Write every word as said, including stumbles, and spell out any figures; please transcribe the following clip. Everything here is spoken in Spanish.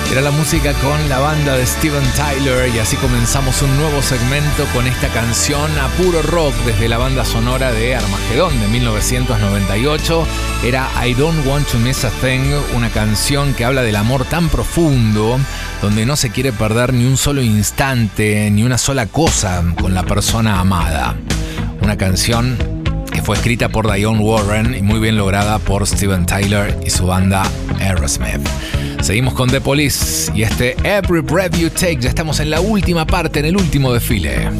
Era la música con la banda de Steven Tyler y así comenzamos un nuevo segmento con esta canción a puro rock desde la banda sonora de Armagedón de mil novecientos noventa y ocho. Era I Don't Want to Miss a Thing, una canción que habla del amor tan profundo, donde no se quiere perder ni un solo instante, ni una sola cosa con la persona amada. Una canción que fue escrita por Diane Warren y muy bien lograda por Steven Tyler y su banda Aerosmith. Seguimos con The Police y este Every Breath You Take. Ya estamos en la última parte, en el último desfile.